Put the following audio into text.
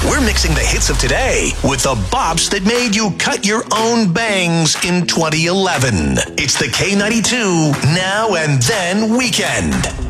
We're mixing the hits of today with the bops that made you cut your own bangs in 2011. It's the K92 Now and Then Weekend.